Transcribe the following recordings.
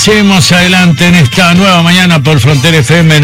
Seguimos adelante en esta nueva mañana por Frontera FM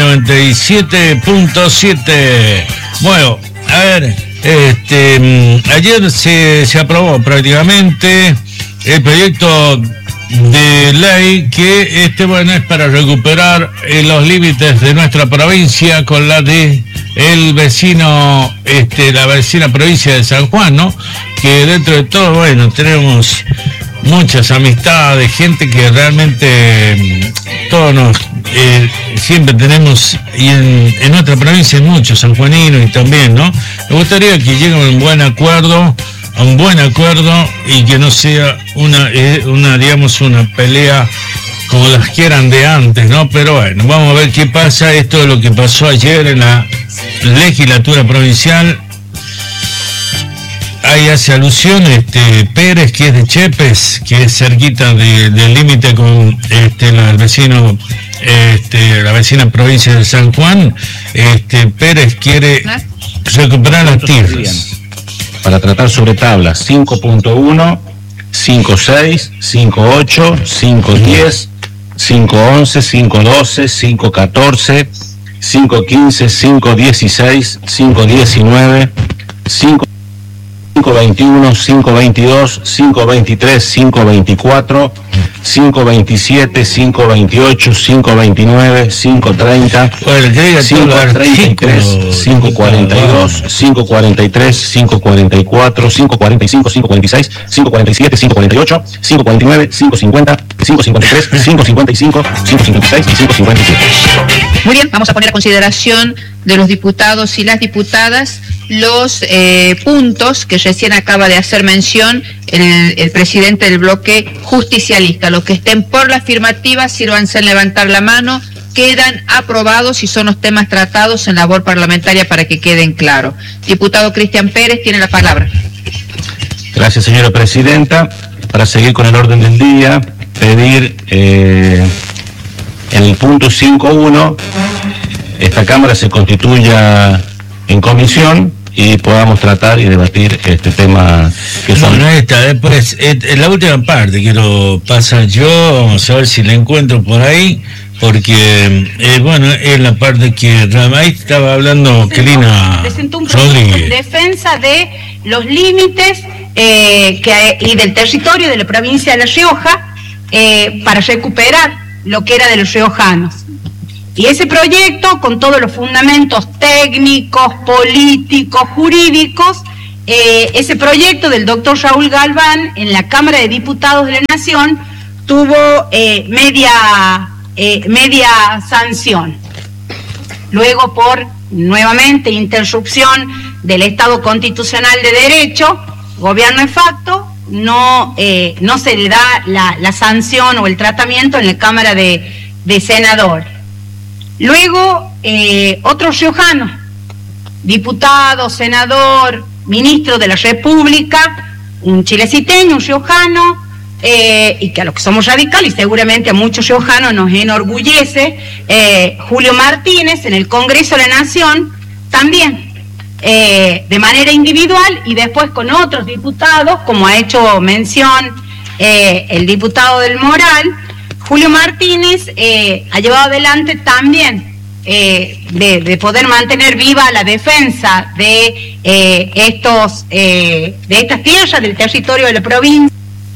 97.7. Bueno, a ver, ayer se aprobó prácticamente el proyecto de ley que es para recuperar los límites de nuestra provincia con la de el vecino, la vecina provincia de San Juan, ¿no? Que dentro de todo, bueno, tenemos muchas amistades, gente que realmente todos nos siempre tenemos, y en nuestra provincia hay muchos sanjuaninos y también, ¿no? Me gustaría que lleguen a un buen acuerdo y que no sea una pelea como las quieran de antes, ¿no? Pero bueno, vamos a ver qué pasa. Esto es lo que pasó ayer en la legislatura provincial. Ahí hace alusión Pérez, que es de Chepes, que es cerquita del límite con el vecino, la vecina provincia de San Juan. Pérez quiere recuperar las tierras. Para tratar sobre tablas 5.1, 5.6, 5.8, 5.10, 5.11, 5.12, 5.14, 5.15, 5.16, 5.19, 5.21, 5.22, 5.23, 5.24, 5.27, 5.28, 5.29, 5.30, 5.33, 5.42, 5.43, 5.44, 5.45, 5.46, 5.47, 5.48, 5.49, 5.50, 5.53, 5.55, 5.56 y 5.57. Muy bien, vamos a poner a consideración de los diputados y las diputadas los puntos que recién acaba de hacer mención el presidente del bloque justicialista. Los que estén por la afirmativa, sírvanse en levantar la mano. Quedan aprobados y son los temas tratados en labor parlamentaria para que queden claros. Diputado Cristian Pérez tiene la palabra. Gracias, señora presidenta. Para seguir con el orden del día, pedir en el punto 5.1 esta Cámara se constituya en comisión y podamos tratar y debatir este tema que son... Bueno, después, en la última parte quiero pasar yo, vamos a ver si la encuentro por ahí, porque, es la parte que ahí estaba hablando Kelina presentó un proyecto en defensa de los límites y del territorio de la provincia de La Rioja para recuperar lo que era de los riojanos. Y ese proyecto, con todos los fundamentos técnicos, políticos, jurídicos, ese proyecto del doctor Raúl Galván en la Cámara de Diputados de la Nación tuvo media sanción. Luego, por nuevamente interrupción del Estado Constitucional de Derecho, gobierno de facto, no se le da la sanción o el tratamiento en la Cámara de Senadores. Luego, otro riojano, diputado, senador, ministro de la República, un chileciteño, un riojano, y que a los que somos radicales, y seguramente a muchos riojanos nos enorgullece, Julio Martínez, en el Congreso de la Nación, también, de manera individual, y después con otros diputados, como ha hecho mención el diputado del Moral. Julio Martínez ha llevado adelante también de poder mantener viva la defensa de estas tierras del territorio de la provincia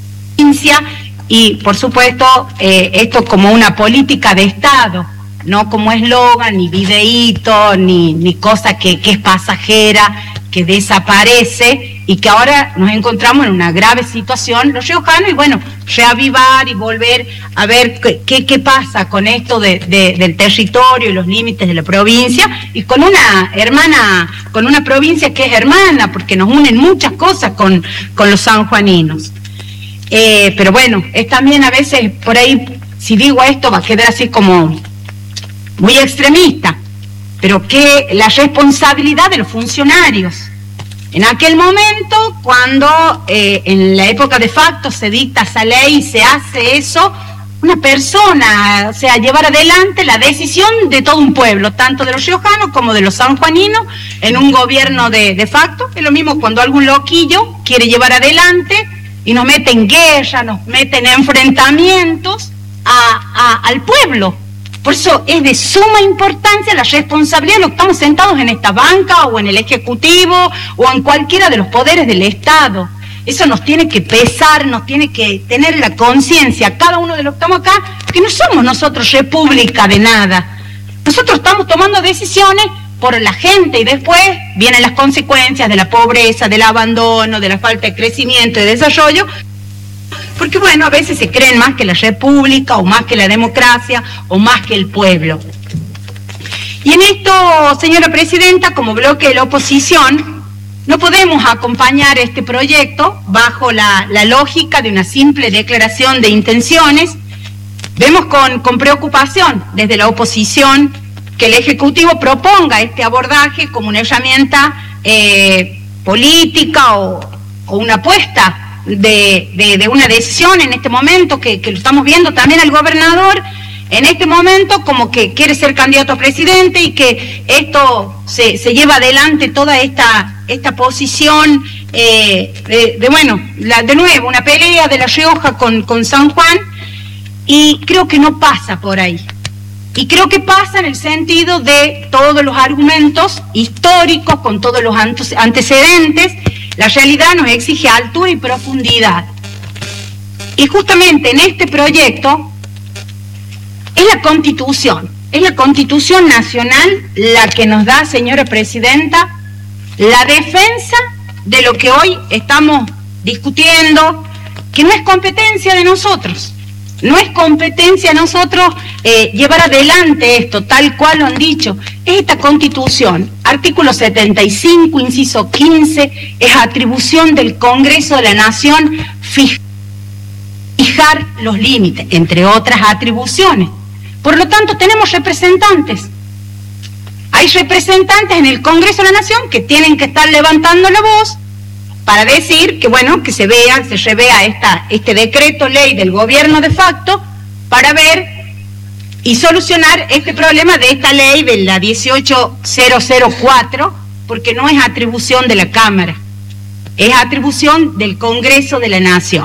y, por supuesto, esto como una política de Estado, no como eslogan, ni videíto, ni cosa que es pasajera, que desaparece y que ahora nos encontramos en una grave situación los riojanos, y bueno, reavivar y volver a ver qué pasa con esto del territorio y los límites de la provincia, y con una provincia que es hermana, porque nos unen muchas cosas con los sanjuaninos. Pero bueno, es también a veces, por ahí, si digo esto va a quedar así como muy extremista, pero que la responsabilidad de los funcionarios. En aquel momento, cuando en la época de facto se dicta esa ley y se hace eso, una persona, o sea, llevar adelante la decisión de todo un pueblo, tanto de los riojanos como de los sanjuaninos, en un gobierno de facto. Es lo mismo cuando algún loquillo quiere llevar adelante y nos mete en guerra, nos mete en enfrentamientos, al pueblo. Por eso es de suma importancia la responsabilidad de los que estamos sentados en esta banca o en el Ejecutivo o en cualquiera de los poderes del Estado. Eso nos tiene que pesar, nos tiene que tener la conciencia, cada uno de los que estamos acá, que no somos nosotros república de nada. Nosotros estamos tomando decisiones por la gente y después vienen las consecuencias de la pobreza, del abandono, de la falta de crecimiento y de desarrollo, porque bueno, a veces se creen más que la república o más que la democracia o más que el pueblo. Y en esto, señora presidenta, como bloque de la oposición, no podemos acompañar este proyecto bajo la lógica de una simple declaración de intenciones. Vemos con preocupación desde la oposición que el Ejecutivo proponga este abordaje como una herramienta política o una apuesta de una decisión en este momento, que lo estamos viendo también al gobernador en este momento como que quiere ser candidato a presidente y que esto se lleva adelante toda esta posición de nuevo, una pelea de La Rioja con San Juan, y creo que no pasa por ahí. Y creo que pasa en el sentido de todos los argumentos históricos, con todos los antecedentes. La realidad nos exige altura y profundidad. Y justamente en este proyecto es la Constitución Nacional la que nos da, señora presidenta, la defensa de lo que hoy estamos discutiendo, que no es competencia de nosotros. No es competencia de nosotros llevar adelante esto, tal cual lo han dicho. Es esta Constitución, artículo 75, inciso 15, es atribución del Congreso de la Nación fijar los límites, entre otras atribuciones. Por lo tanto, tenemos representantes. Hay representantes en el Congreso de la Nación que tienen que estar levantando la voz para decir que, bueno, que se revea este decreto ley del gobierno de facto para ver y solucionar este problema de esta ley de la 18004, porque no es atribución de la Cámara, es atribución del Congreso de la Nación.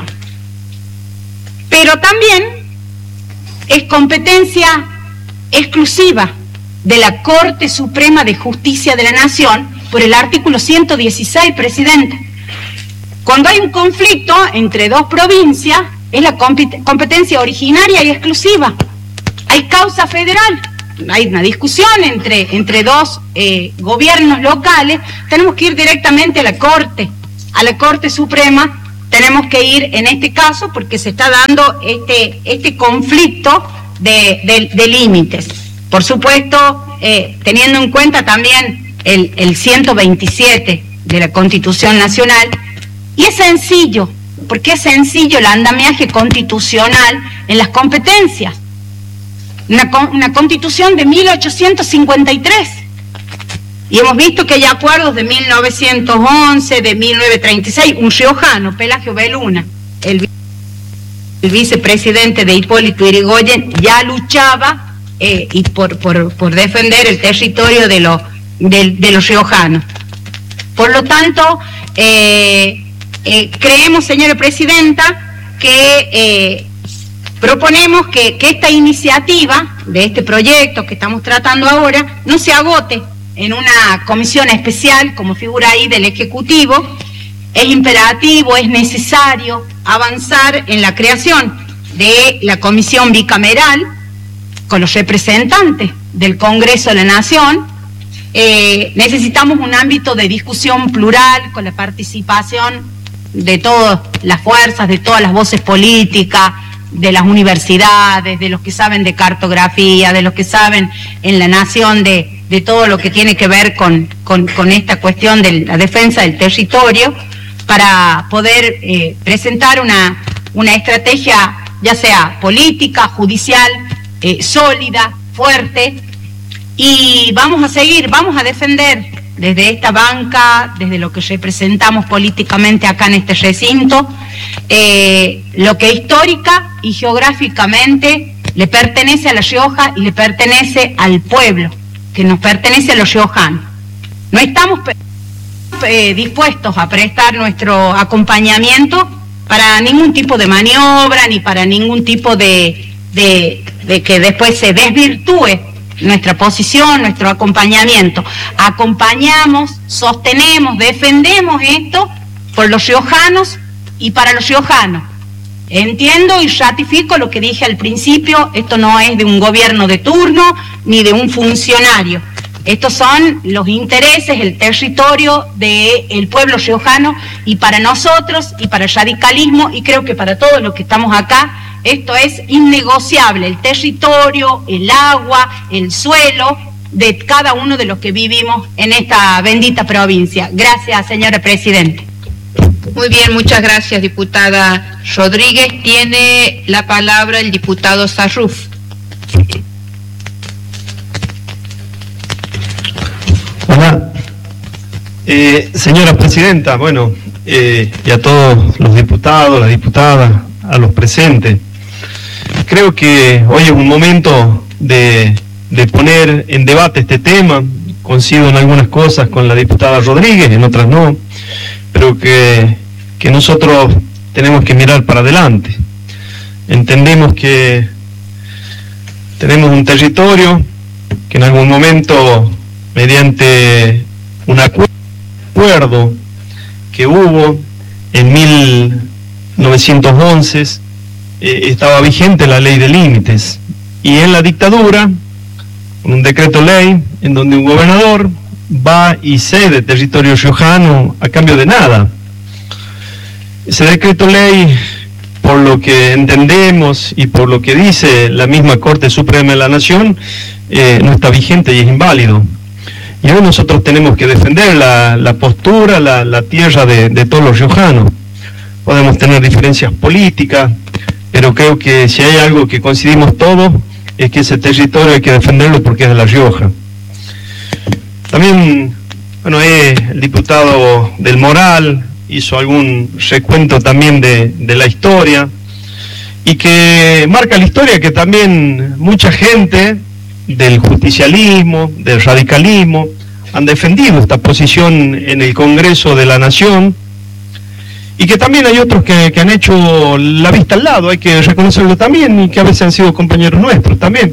Pero también es competencia exclusiva de la Corte Suprema de Justicia de la Nación por el artículo 116, presidente. Cuando hay un conflicto entre dos provincias, es la competencia originaria y exclusiva. Hay causa federal, hay una discusión entre dos gobiernos locales, tenemos que ir directamente a la Corte Suprema, tenemos que ir en este caso porque se está dando este conflicto de límites. Por supuesto, teniendo en cuenta también el 127 de la Constitución Nacional. Y es sencillo, porque es sencillo el andamiaje constitucional en las competencias. Una constitución de 1853. Y hemos visto que hay acuerdos de 1911, de 1936. Un riojano, Pelagio Beluna, el vicepresidente de Hipólito Yrigoyen, ya luchaba y por defender el territorio de los riojanos. Por lo tanto, creemos, señora presidenta, que proponemos que esta iniciativa de este proyecto que estamos tratando ahora no se agote en una comisión especial como figura ahí del Ejecutivo. Es imperativo, es necesario avanzar en la creación de la comisión bicameral con los representantes del Congreso de la Nación. Necesitamos un ámbito de discusión plural con la participación de todas las fuerzas, de todas las voces políticas, de las universidades, de los que saben de cartografía, de los que saben en la nación de todo lo que tiene que ver con esta cuestión de la defensa del territorio, para poder presentar una estrategia ya sea política, judicial, sólida, fuerte, y vamos a seguir, vamos a defender desde esta banca, desde lo que representamos políticamente acá en este recinto, lo que histórica y geográficamente le pertenece a La Rioja y le pertenece al pueblo, que nos pertenece a los riojanos. No estamos dispuestos a prestar nuestro acompañamiento para ningún tipo de maniobra ni para ningún tipo de de que después se desvirtúe nuestra posición, nuestro acompañamiento. Acompañamos, sostenemos, defendemos esto por los riojanos y para los riojanos. Entiendo y ratifico lo que dije al principio, esto no es de un gobierno de turno ni de un funcionario. Estos son los intereses, el territorio del pueblo riojano, y para nosotros y para el radicalismo, y creo que para todos los que estamos acá, esto es innegociable, el territorio, el agua, el suelo de cada uno de los que vivimos en esta bendita provincia. Gracias, señora Presidenta. Muy bien, muchas gracias, diputada Rodríguez. Tiene la palabra el diputado Sarruf. Hola, señora Presidenta, bueno, y a todos los diputados, las diputadas, a los presentes. Creo que hoy es un momento de poner en debate este tema. Coincido en algunas cosas con la diputada Rodríguez, en otras no, pero que nosotros tenemos que mirar para adelante. Entendemos que tenemos un territorio que en algún momento, mediante un acuerdo que hubo en 1911, estaba vigente la ley de límites, y en la dictadura, con un decreto ley, en donde un gobernador va y cede territorio riojano a cambio de nada. Ese decreto ley, por lo que entendemos y por lo que dice la misma Corte Suprema de la Nación, no está vigente y es inválido. Y hoy nosotros tenemos que defender la postura, la tierra de todos los riojanos. Podemos tener diferencias políticas, pero creo que si hay algo que coincidimos todos, es que ese territorio hay que defenderlo porque es de La Rioja. También, bueno, el diputado del Moral hizo algún recuento también de la historia, y que marca la historia que también mucha gente del justicialismo, del radicalismo, han defendido esta posición en el Congreso de la Nación, y que también hay otros que han hecho la vista al lado, hay que reconocerlo también, y que a veces han sido compañeros nuestros también.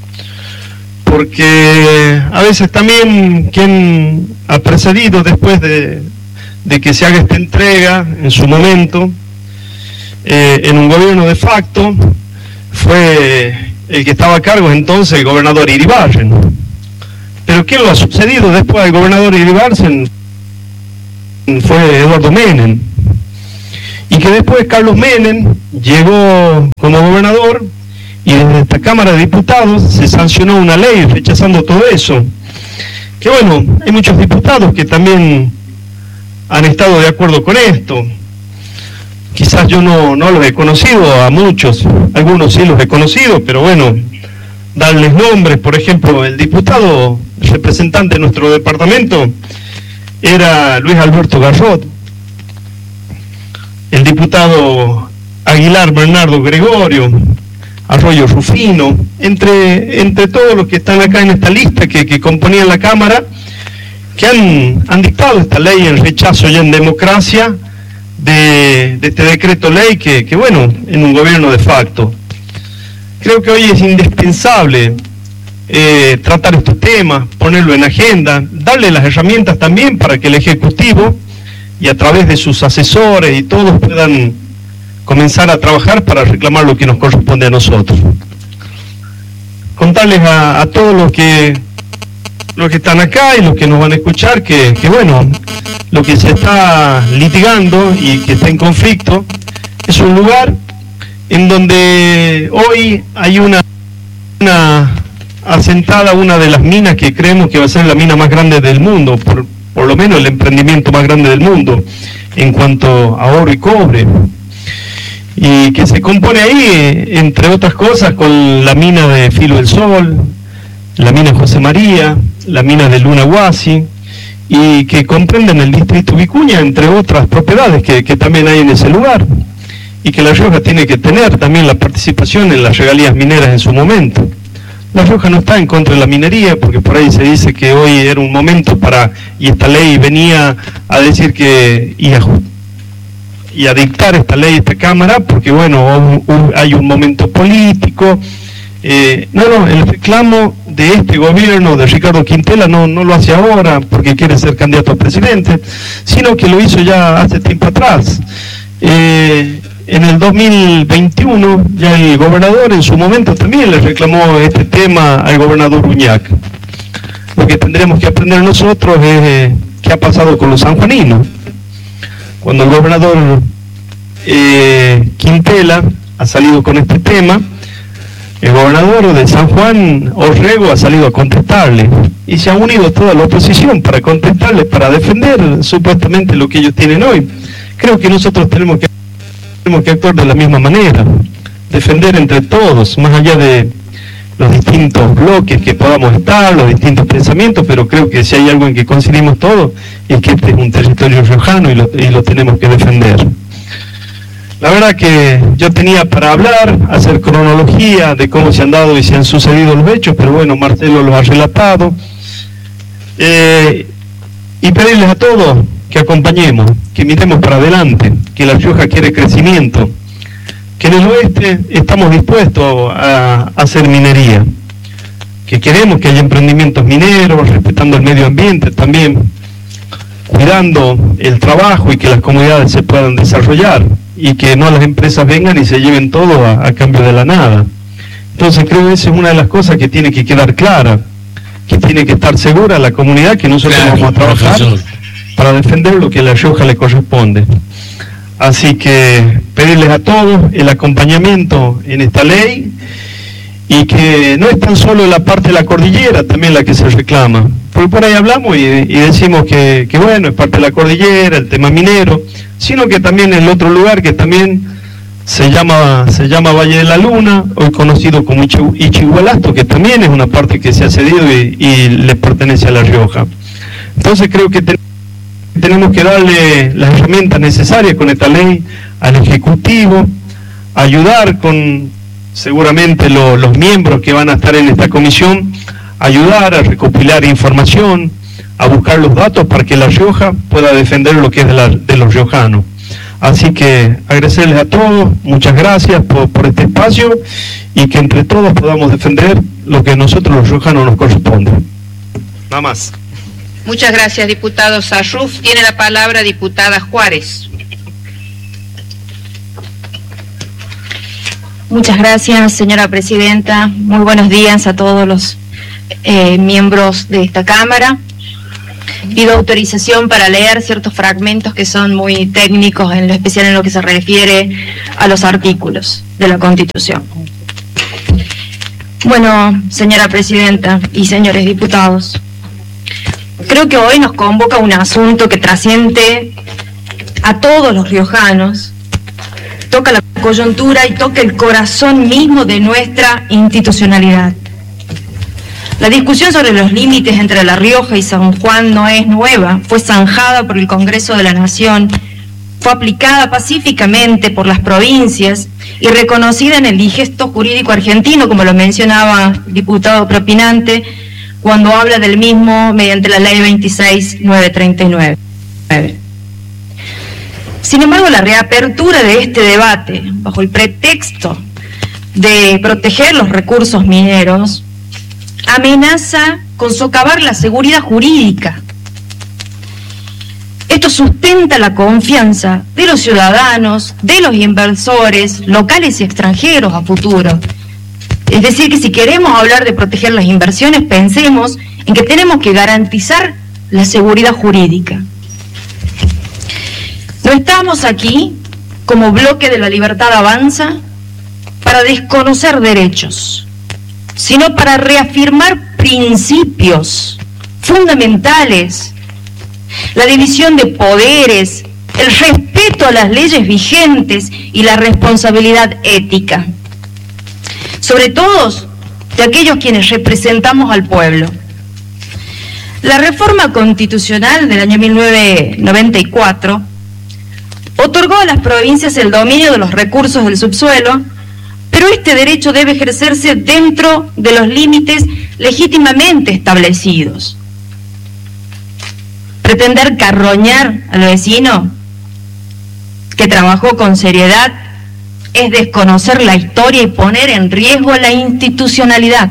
Porque a veces también quien ha precedido después de que se haga esta entrega en su momento, en un gobierno de facto, fue el que estaba a cargo entonces, el gobernador Iribarren. Pero ¿quién lo ha sucedido después del gobernador Iribarren? Fue Eduardo Menem. Y que después Carlos Menem llegó como gobernador, y desde esta Cámara de Diputados se sancionó una ley rechazando todo eso. Que bueno, hay muchos diputados que también han estado de acuerdo con esto. Quizás yo no los he conocido a muchos, algunos sí los he conocido, pero bueno, darles nombres. Por ejemplo, el diputado representante de nuestro departamento era Luis Alberto Garrot, el diputado Aguilar Bernardo Gregorio, Arroyo Rufino, entre todos los que están acá en esta lista que componían la Cámara, que han dictado esta ley en rechazo y en democracia de este decreto ley que bueno, en un gobierno de facto. Creo que hoy es indispensable tratar estos temas, ponerlo en agenda, darle las herramientas también para que el Ejecutivo, y a través de sus asesores y todos, puedan comenzar a trabajar para reclamar lo que nos corresponde a nosotros. Contarles a todos los que están acá y los que nos van a escuchar que bueno, lo que se está litigando y que está en conflicto es un lugar en donde hoy hay una asentada una de las minas que creemos que va a ser la mina más grande del mundo, por lo menos el emprendimiento más grande del mundo en cuanto a oro y cobre, y que se compone ahí, entre otras cosas, con la mina de Filo del Sol, la mina José María, la mina de Luna Huasi, y que comprenden el distrito Vicuña, entre otras propiedades que también hay en ese lugar, y que La Rioja tiene que tener también la participación en las regalías mineras en su momento. La Rioja no está en contra de la minería, porque por ahí se dice que hoy era un momento y esta ley venía a decir que, y a dictar esta ley, esta Cámara, porque bueno, hay un momento político. No, el reclamo de este gobierno de Ricardo Quintela no lo hace ahora porque quiere ser candidato a presidente, sino que lo hizo ya hace tiempo atrás. En el 2021 ya el gobernador en su momento también le reclamó este tema al gobernador Uñac. Lo que tendremos que aprender nosotros es qué ha pasado con los sanjuaninos. Cuando el gobernador Quintela ha salido con este tema, el gobernador de San Juan, Orrego, ha salido a contestarle y se ha unido toda la oposición para contestarle, para defender supuestamente lo que ellos tienen hoy. Creo que nosotros tenemos que actuar de la misma manera, defender entre todos, más allá de los distintos bloques que podamos estar, los distintos pensamientos, pero creo que si hay algo en que coincidimos todos es que este es un territorio riojano y lo tenemos que defender. La verdad que yo tenía para hablar, hacer cronología de cómo se han dado y se han sucedido los hechos, pero bueno, Marcelo los ha relatado. Y pedirles a todos que acompañemos, que miremos para adelante, que La Rioja quiere crecimiento, que en el oeste estamos dispuestos a hacer minería, que queremos que haya emprendimientos mineros, respetando el medio ambiente también, cuidando el trabajo y que las comunidades se puedan desarrollar y que no las empresas vengan y se lleven todo a cambio de la nada. Entonces creo que esa es una de las cosas que tiene que quedar clara, que tiene que estar segura la comunidad que nosotros vamos a trabajar para defender lo que a La Rioja le corresponde. Así que pedirles a todos el acompañamiento en esta ley y que no es tan solo la parte de la cordillera también la que se reclama, porque por ahí hablamos y decimos que bueno, es parte de la cordillera, el tema minero, sino que también el otro lugar que también se llama Valle de la Luna, hoy conocido como Ichigualasto, que también es una parte que se ha cedido y le pertenece a La Rioja. Entonces creo que tenemos que darle las herramientas necesarias con esta ley al Ejecutivo, ayudar con seguramente los miembros que van a estar en esta comisión, ayudar a recopilar información, a buscar los datos para que La Rioja pueda defender lo que es de los riojanos. Así que agradecerles a todos, muchas gracias por este espacio y que entre todos podamos defender lo que a nosotros los riojanos nos corresponde. Nada más. Muchas gracias, diputado Sarruf. Tiene la palabra diputada Juárez. Muchas gracias, señora presidenta. Muy buenos días a todos los miembros de esta Cámara. Pido autorización para leer ciertos fragmentos que son muy técnicos, en lo especial en lo que se refiere a los artículos de la Constitución. Bueno, señora presidenta y señores diputados, creo que hoy nos convoca un asunto que trasciende a todos los riojanos, toca la coyuntura y toca el corazón mismo de nuestra institucionalidad. La discusión sobre los límites entre La Rioja y San Juan no es nueva, fue zanjada por el Congreso de la Nación, fue aplicada pacíficamente por las provincias y reconocida en el digesto jurídico argentino, como lo mencionaba el diputado propinante, cuando habla del mismo mediante la ley 26.939. Sin embargo, la reapertura de este debate, bajo el pretexto de proteger los recursos mineros, amenaza con socavar la seguridad jurídica. Esto sustenta la confianza de los ciudadanos, de los inversores, locales y extranjeros a futuro. Es decir, que si queremos hablar de proteger las inversiones, pensemos en que tenemos que garantizar la seguridad jurídica. No estamos aquí, como bloque de La Libertad Avanza, para desconocer derechos, sino para reafirmar principios fundamentales, la división de poderes, el respeto a las leyes vigentes y la responsabilidad ética, sobre todo de aquellos quienes representamos al pueblo. La reforma constitucional del año 1994 otorgó a las provincias el dominio de los recursos del subsuelo, pero este derecho debe ejercerse dentro de los límites legítimamente establecidos. Pretender carroñar al vecino que trabajó con seriedad, es desconocer la historia y poner en riesgo la institucionalidad.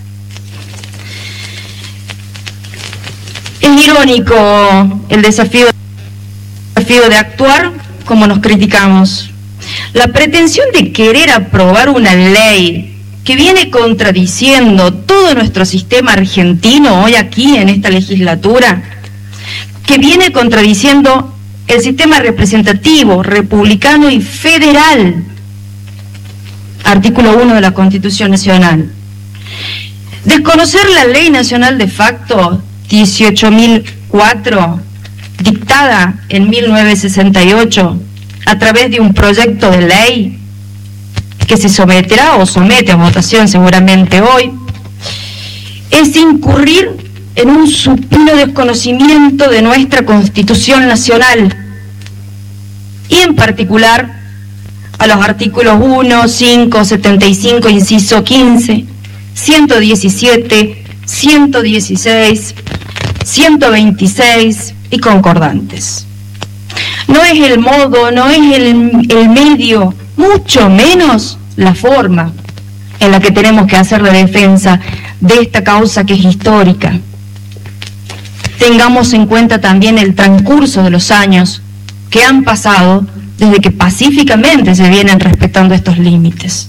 Es irónico el desafío de actuar como nos criticamos. La pretensión de querer aprobar una ley que viene contradiciendo todo nuestro sistema argentino hoy aquí en esta legislatura, que viene contradiciendo el sistema representativo, republicano y federal, artículo 1 de la Constitución Nacional. Desconocer la Ley Nacional de Facto 18.004, dictada en 1968 a través de un proyecto de ley que se someterá o somete a votación seguramente hoy, es incurrir en un supino desconocimiento de nuestra Constitución Nacional y en particular a los artículos 1, 5, 75, inciso 15, 117, 116, 126 y concordantes. No es el modo, no es el medio, mucho menos la forma en la que tenemos que hacer la defensa de esta causa que es histórica. Tengamos en cuenta también el transcurso de los años que han pasado desde que pacíficamente se vienen respetando estos límites.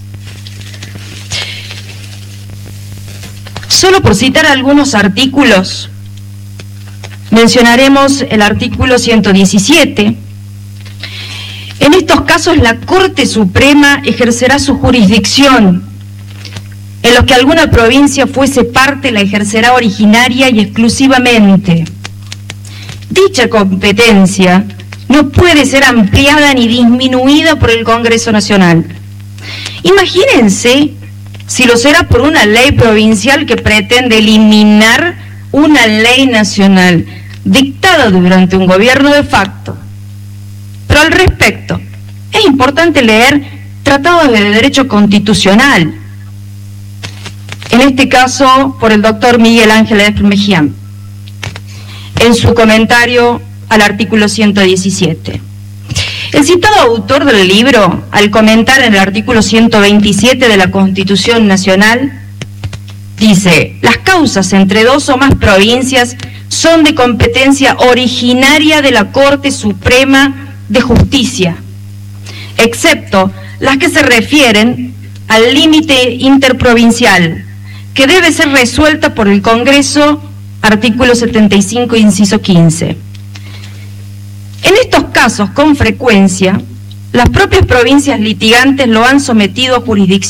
Solo por citar algunos artículos, mencionaremos el artículo 117. En estos casos, la Corte Suprema ejercerá su jurisdicción. En los que alguna provincia fuese parte, la ejercerá originaria y exclusivamente. Dicha competencia no puede ser ampliada ni disminuida por el Congreso Nacional. Imagínense si lo será por una ley provincial que pretende eliminar una ley nacional dictada durante un gobierno de facto. Pero al respecto, es importante leer tratados de derecho constitucional, en este caso por el doctor Miguel Ángel Mejián, en su comentario al artículo 117. El citado autor del libro, al comentar en el artículo 127 de la Constitución Nacional, dice: las causas entre dos o más provincias son de competencia originaria de la Corte Suprema de Justicia, excepto las que se refieren al límite interprovincial, que debe ser resuelta por el Congreso, artículo 75, inciso 15. En estos casos, con frecuencia, las propias provincias litigantes lo han sometido a jurisdicción